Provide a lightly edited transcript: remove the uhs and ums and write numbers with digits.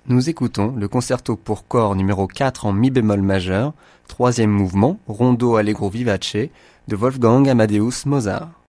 Nous écoutons le concerto pour corps numéro 4 en mi bémol majeur, troisième mouvement, rondo allegro vivace, de Wolfgang Amadeus Mozart.